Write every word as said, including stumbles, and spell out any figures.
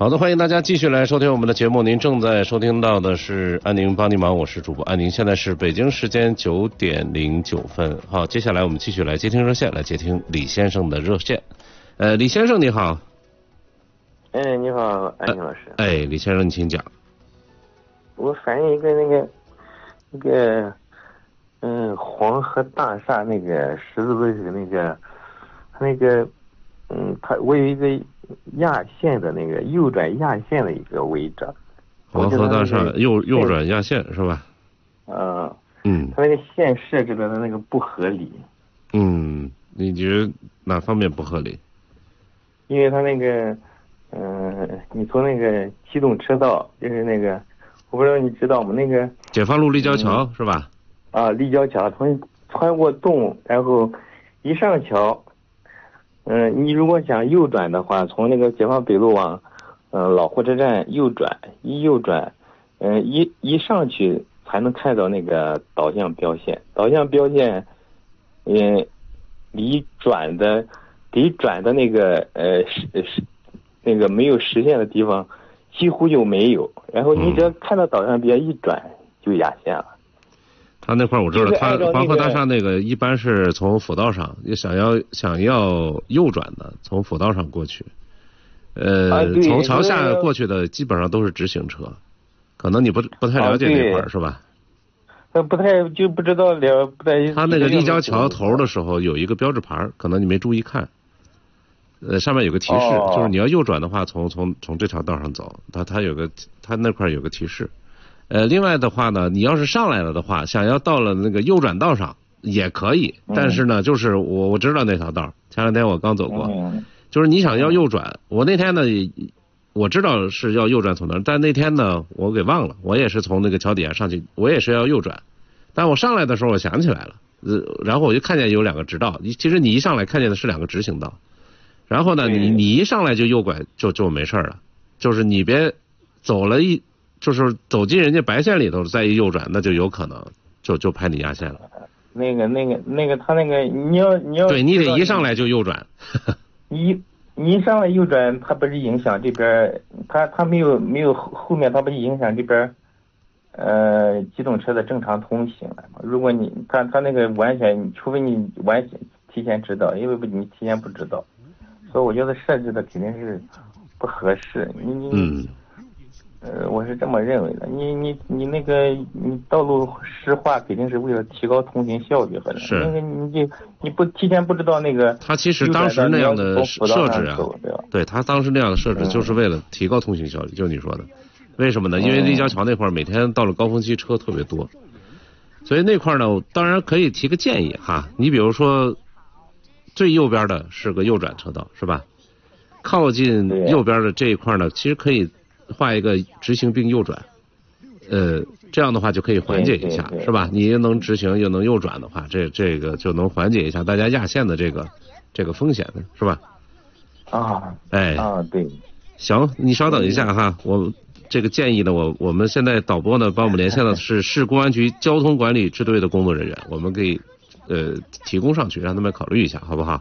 好的，欢迎大家继续来收听我们的节目。您正在收听到的是安宁帮你忙，我是主播安宁。现在是北京时间九点零九分。好，接下来我们继续来接听热线，来接听李先生的热线。呃，李先生你好。 哎，你好，安宁老师。 哎，李先生，你请讲。 我反映一个那个那个嗯黄河大厦那个十字路口那个他那个嗯他我有一个压线的那个右转压线的一个违章。 黄河大厦右右转压线是吧？ 啊。 嗯。 他那个线设置的那个不合理。 嗯，你觉得哪方面不合理？ 因为他那个嗯、呃，你从那个机动车道，就是那个我不知道你知道吗？那个解放路立交桥、嗯、是吧？ 啊，立交桥从穿过洞，然后一上桥，嗯、呃，你如果想右转的话，从那个解放北路往呃老火车站右转，一右转，嗯、呃，一一上去才能看到那个导向标线，导向标线，嗯、呃，离转的离转的那个呃实实那个没有实现的地方几乎就没有，然后你只要看到导向标一转就压线了。 他那块我知道，他黄河大厦那个一般是从辅道上，想要想要右转的，从辅道上过去，呃，啊、从桥下过去的基本上都是直行车，可能你不不太了解那块、啊、是吧？ 呃，不太就不知道了，不太。 他那个立交桥头的时候有一个标志牌，可能你没注意看，呃，上面有个提示，哦、就是你要右转的话，从从从这条道上走，它它有个它那块有个提示。呃，另外的话呢，你要是上来了的话，想要到了那个右转道上也可以，但是呢，就是我我知道那条道，前两天我刚走过，嗯、就是你想要右转，我那天呢，我知道是要右转从那儿，但那天呢，我给忘了，我也是从那个桥底下上去，我也是要右转，但我上来的时候我想起来了，呃，然后我就看见有两个直道，其实你一上来看见的是两个直行道，然后呢，你你一上来就右拐就就没事了，就是你别走了一。就是走进人家白线里头，再一右转，那就有可能就就拍你压线了。 那个、那个、那个，他那个，你要你要， 对你得一上来就右转。 你你一上来右转，它不是影响这边，它它没有没有后面，它不是影响这边，呃，机动车的正常通行了嘛？如果你他他那个完全，除非你完全提前知道，因为不你提前不知道，所以我觉得设置的肯定是不合适。你你。 嗯。 呃，我是这么认为的。你你你那个你道路湿化肯定是为了提高通行效率，和是那个你就你不提前不知道那个。 他其实当时那样的设置啊，对他当时那样的设置就是为了提高通行效率，嗯、就你说的。为什么呢？因为立交桥那块每天到了高峰期车特别多，所以那块呢，当然可以提个建议哈。你比如说，最右边的是个右转车道，是吧？靠近右边的这一块呢，其实可以画一个直行并右转，呃，这样的话就可以缓解一下，是吧？你又能直行又能右转的话，这这个就能缓解一下大家压线的这个这个风险，是吧？ 啊， 哎， 啊，对， 行，你稍等一下哈，我这个建议呢，我我们现在导播呢帮我们连线的是市公安局交通管理支队的工作人员，我们可以呃提供上去，让他们考虑一下，好不好？